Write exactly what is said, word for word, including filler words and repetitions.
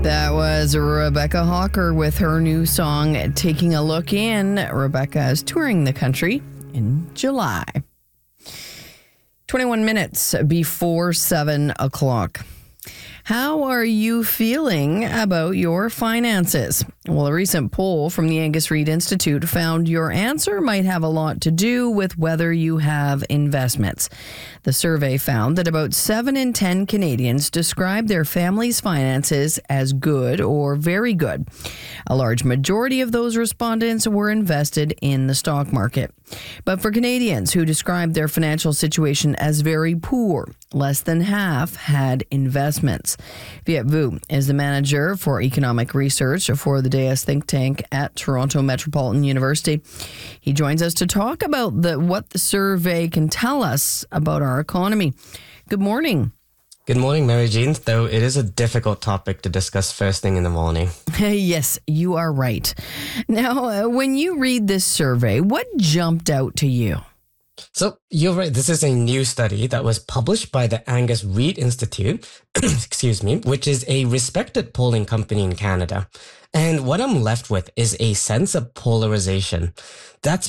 That was Rebecca Hawker with her new song, Taking a Look In. Rebecca is touring the country in July. twenty-one minutes before seven o'clock. How are you feeling about your finances? Well, a recent poll from the Angus Reid Institute found your answer might have a lot to do with whether you have investments. The survey found that about seven in ten Canadians describe their family's finances as good or very good. A large majority of those respondents were invested in the stock market. But for Canadians who described their financial situation as very poor, less than half had investments. Viet Vu is the manager for economic research for the D A S think tank at Toronto Metropolitan University. He joins us to talk about the what the survey can tell us about our economy. Good morning. Good morning, Mary Jean, though it is a difficult topic to discuss first thing in the morning. Yes, you are right. Now, uh, when you read this survey, what jumped out to you? So you're right. This is a new study that was published by the Angus Reid Institute, excuse me, which is a respected polling company in Canada. And what I'm left with is a sense of polarization. That's